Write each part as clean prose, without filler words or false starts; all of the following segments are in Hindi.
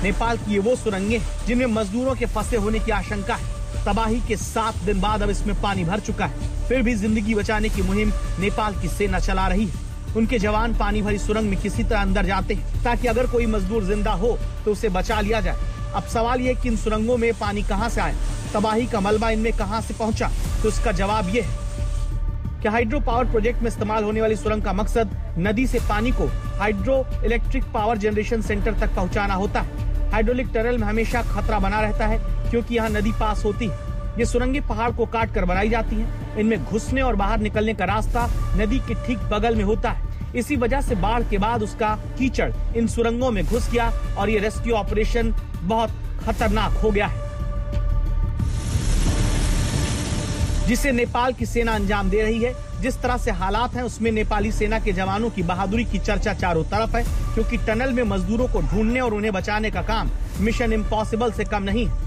नेपाल की ये वो सुरंगें जिनमें मजदूरों के फंसे होने की आशंका है। तबाही के 7 दिन बाद अब इसमें पानी भर चुका है, फिर भी जिंदगी बचाने की मुहिम नेपाल की सेना चला रही है। उनके जवान पानी भरी सुरंग में किसी तरह अंदर जाते हैं ताकि अगर कोई मजदूर जिंदा हो तो उसे बचा लिया जाए। अब सवाल ये कि इन सुरंगों में पानी कहां से आया, तबाही का मलबा इनमें कहां से पहुंचा, तो इसका जवाब ये है कि हाइड्रो पावर प्रोजेक्ट में इस्तेमाल होने वाली सुरंग का मकसद नदी से पानी को hydro electric power generation centre तक पहुंचाना होता है। हाइड्रोलिक टनल में हमेशा खतरा बना रहता है क्योंकि यहाँ नदी पास होती है। ये सुरंगें पहाड़ को काट कर बनाई जाती हैं। इनमें घुसने और बाहर निकलने का रास्ता नदी के ठीक बगल में होता है। इसी वजह से बाढ़ के बाद उसका कीचड़ इन सुरंगों में घुस गया और ये रेस्क्यू ऑपरेशन बहुत खतरनाक हो गया है, जिसे नेपाल की सेना अंजाम दे रही है। जिस तरह से हालात हैं उसमें नेपाली सेना के जवानों की बहादुरी की चर्चा चारों तरफ है, क्योंकि टनल में मजदूरों को ढूंढने और उन्हें बचाने का काम मिशन इम्पॉसिबल से कम नहीं है।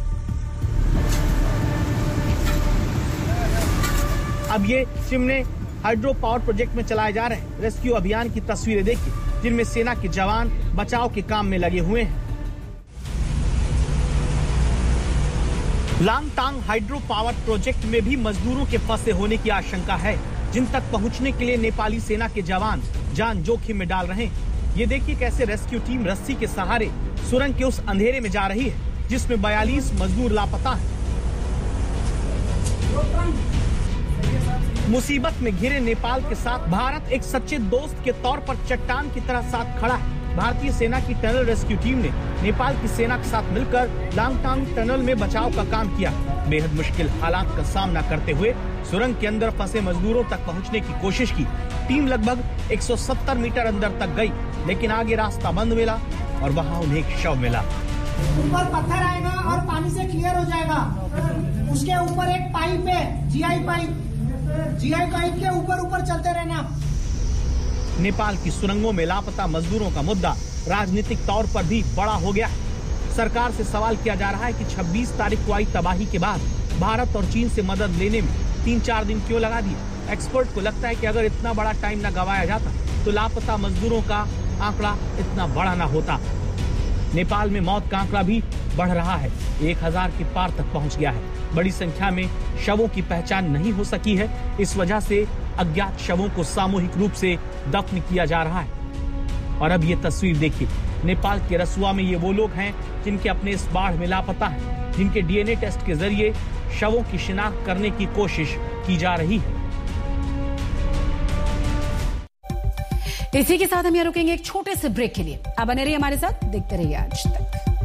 अब ये चिमने हाइड्रो पावर प्रोजेक्ट में चलाए जा रहे रेस्क्यू अभियान की तस्वीरें देखिए, जिनमें सेना के जवान बचाव के काम में लगे हुए हैं। लांगटांग हाइड्रो पावर प्रोजेक्ट में भी मजदूरों के फंसे होने की आशंका है, जिन तक पहुंचने के लिए नेपाली सेना के जवान जान जोखिम में डाल रहे हैं। ये देखिए कैसे रेस्क्यू टीम रस्सी के सहारे सुरंग के उस अंधेरे में जा रही है, जिसमें 42 मजदूर लापता हैं। मुसीबत में घिरे नेपाल के साथ भारत एक सच्चे दोस्त के तौर पर चट्टान की तरह साथ खड़ा है। भारतीय सेना की टनल रेस्क्यू टीम ने नेपाल की सेना के साथ मिलकर लांगटांग टनल में बचाव का काम किया। बेहद मुश्किल हालात का सामना करते हुए सुरंग के अंदर फंसे मजदूरों तक पहुंचने की कोशिश की। टीम लगभग 170 मीटर अंदर तक गई, लेकिन आगे रास्ता बंद मिला और वहां उन्हें एक शव मिला। ऊपर पत्थर आएगा और पानी से क्लियर हो जाएगा। उसके ऊपर एक पाइप है, जीआई पाइप के ऊपर चलते रहना। नेपाल की सुरंगों में लापता मजदूरों का मुद्दा राजनीतिक तौर पर भी बड़ा हो गया। सरकार से सवाल किया जा रहा है कि 26 तारीख को आई तबाही के बाद भारत और चीन से मदद लेने में 3-4 दिन क्यों लगा दिए। एक्सपर्ट को लगता है कि अगर इतना बड़ा टाइम न गवाया जाता तो लापता मजदूरों का आंकड़ा इतना बड़ा न होता। नेपाल में मौत का आंकड़ा भी बढ़ रहा है, 1000 के पार तक पहुंच गया है। बड़ी संख्या में शवों की पहचान नहीं हो सकी है। इस वजह से अज्ञात शवों को सामूहिक रूप से दफन किया जा रहा है। और अब ये तस्वीर देखिए, नेपाल के रसुआ में ये वो लोग हैं जिनके अपने इस बाढ़ में लापता हैं, जिनके डीएनए टेस्ट के जरिए शवों की शिनाख्त करने की कोशिश की जा रही है। इसी के साथ हम यहाँ रुकेंगे एक छोटे से ब्रेक के लिए। आप बने रहिए हमारे साथ, देखते रहिए आज तक।